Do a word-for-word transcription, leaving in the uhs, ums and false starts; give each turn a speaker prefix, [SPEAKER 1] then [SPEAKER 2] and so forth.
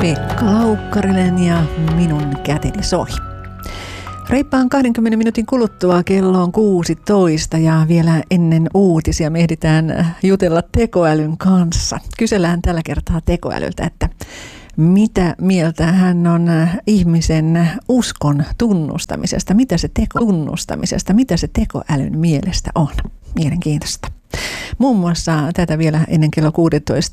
[SPEAKER 1] Pekka Laukkarinen ja minun käteni soi. Reippaan kahdenkymmenen minuutin kuluttua kello on kuusitoista ja vielä ennen uutisia me ehditään jutella tekoälyn kanssa. Kysellään tällä kertaa tekoälyltä, että mitä mieltä hän on ihmisen uskon tunnustamisesta, mitä se teko tunnustamisesta, mitä se tekoälyn mielestä on. Mielenkiintoista. Muun muassa tätä vielä ennen kello kuusitoista